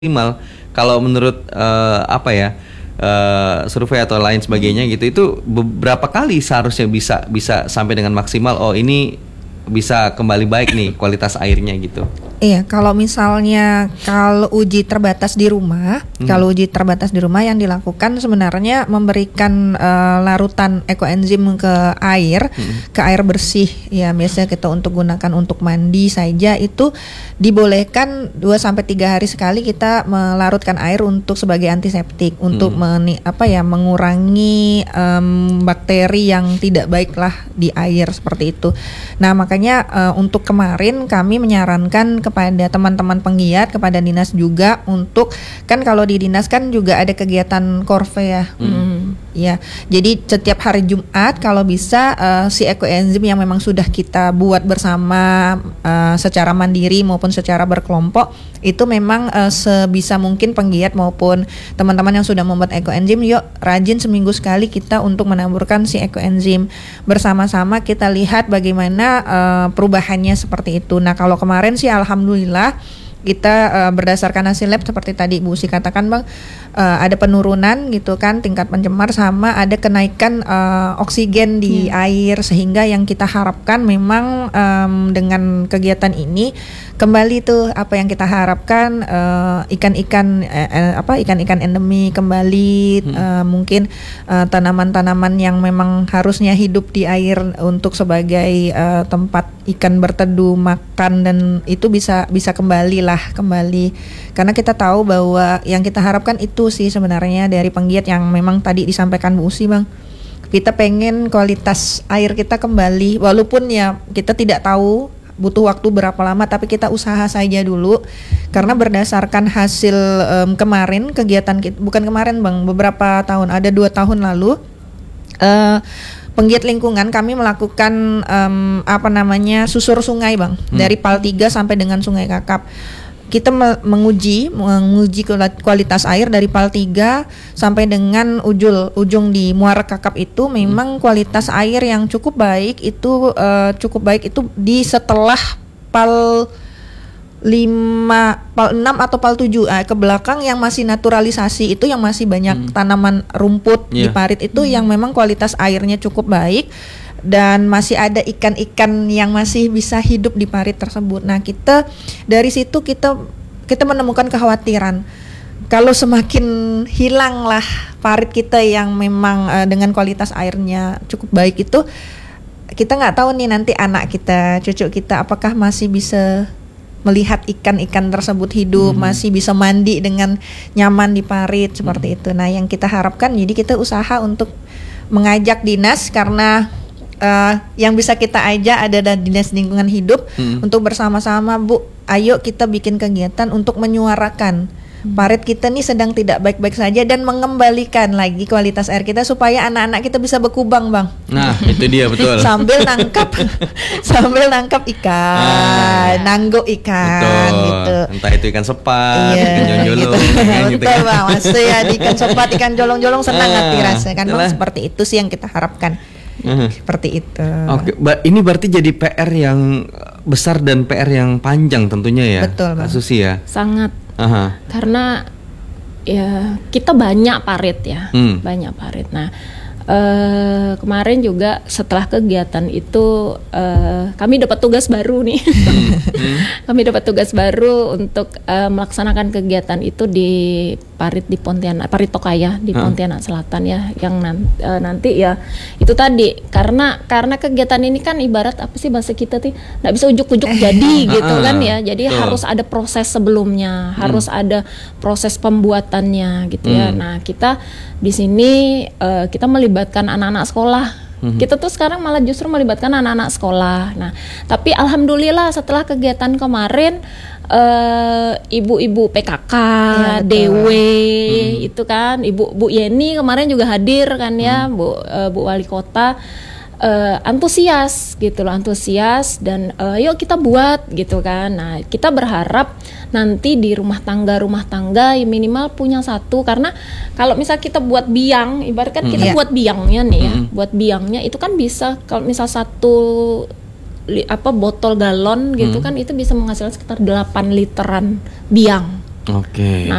maksimal. Kalau menurut survei atau lain sebagainya gitu, itu beberapa kali seharusnya bisa sampai dengan maksimal. Oh, ini bisa kembali baik nih kualitas airnya gitu. Iya, kalau misalnya uji terbatas di rumah, yang dilakukan sebenarnya memberikan larutan ekoenzim ke air bersih. Ya, biasanya kita untuk gunakan mandi saja itu dibolehkan 2 sampai 3 hari sekali kita melarutkan air untuk sebagai antiseptik untuk mengurangi bakteri yang tidak baiklah di air seperti itu. Nah, makanya untuk kemarin kami menyarankan kepada teman-teman penggiat, kepada dinas juga untuk, kan kalau di dinas kan juga ada kegiatan korve ya. Ya, jadi setiap hari Jumat kalau bisa si ekoenzim yang memang sudah kita buat bersama secara mandiri maupun secara berkelompok itu memang sebisa mungkin penggiat maupun teman-teman yang sudah membuat ekoenzim, yuk rajin seminggu sekali kita untuk menaburkan si ekoenzim bersama-sama, kita lihat bagaimana perubahannya seperti itu. Nah, kalau kemarin sih alhamdulillah kita berdasarkan hasil lab seperti tadi Bu Usi katakan Bang, ada penurunan gitu kan tingkat pencemar, sama ada kenaikan oksigen di air, sehingga yang kita harapkan memang dengan kegiatan ini kembali tuh apa yang kita harapkan, ikan-ikan endemi kembali, mungkin tanaman-tanaman yang memang harusnya hidup di air untuk sebagai tempat ikan berteduh, makan, dan itu bisa kembali, karena kita tahu bahwa yang kita harapkan itu sih sebenarnya dari penggiat yang memang tadi disampaikan Bu Usi Bang. Kita pengen kualitas air kita kembali, walaupun ya kita tidak tahu butuh waktu berapa lama, tapi kita usaha saja dulu, karena berdasarkan hasil kemarin kegiatan kita, bukan kemarin Bang, beberapa tahun, ada 2 tahun lalu, penggiat lingkungan kami melakukan susur sungai Bang, dari PAL 3 sampai dengan Sungai Kakap. Kita menguji kualitas air dari PAL 3 sampai dengan ujung di Muara Kakap itu memang kualitas air yang cukup baik itu di setelah PAL 5, PAL 6 atau PAL 7 ke belakang yang masih naturalisasi itu, yang masih banyak tanaman rumput di parit itu, yang memang kualitas airnya cukup baik dan masih ada ikan-ikan yang masih bisa hidup di parit tersebut. Nah, kita dari situ kita menemukan kekhawatiran kalau semakin hilanglah parit kita yang memang dengan kualitas airnya cukup baik itu, kita nggak tahu nih nanti anak kita, cucu kita apakah masih bisa melihat ikan-ikan tersebut hidup, masih bisa mandi dengan nyaman di parit seperti itu. Nah, yang kita harapkan, jadi kita usaha untuk mengajak dinas, karena yang bisa kita ajak ada dinas lingkungan hidup untuk bersama-sama, Bu, ayo kita bikin kegiatan untuk menyuarakan parit kita nih sedang tidak baik-baik saja, dan mengembalikan lagi kualitas air kita supaya anak-anak kita bisa berkubang Bang. Nah, itu dia betul. sambil nangkap ikan, nanggok ikan, betul. Gitu. Entah itu ikan sepat, ikan jolong-jolong, gitu. Betul Bang, maksudnya ya ikan sepat, ikan jolong-jolong senang hati rasanya kan Bang, seperti itu sih yang kita harapkan. Seperti itu. Oke, ini berarti jadi PR yang besar dan PR yang panjang tentunya ya. Betul Bang. Susi ya. Sangat. Karena ya kita banyak parit ya, banyak parit. Nah, kemarin juga setelah kegiatan itu kami dapat tugas baru nih. Kami dapat tugas baru untuk melaksanakan kegiatan itu di parit di Pontianak, Parit Tokaya di Pontianak Selatan ya, yang nanti ya itu tadi, karena kegiatan ini kan ibarat apa sih bahasa kita tuh, nggak bisa ujuk-ujuk jadi gitu kan ya, jadi harus ada proses sebelumnya, harus ada proses pembuatannya gitu ya. Nah, kita di sini kita melibatkan anak-anak sekolah. Kita tuh sekarang malah justru melibatkan anak-anak sekolah. Nah, tapi alhamdulillah setelah kegiatan kemarin ibu-ibu PKK, ya, DW itu kan, Bu Yeni kemarin juga hadir kan ya, Bu Wali Kota, antusias gitu loh, antusias, dan yuk kita buat gitu kan. Nah, kita berharap nanti di rumah tangga ya minimal punya satu, karena kalau misal kita buat biang, ibaratkan kita buat biangnya nih ya, buat biangnya itu kan bisa, kalau misal satu botol galon gitu kan, itu bisa menghasilkan sekitar 8 literan biang. Oke.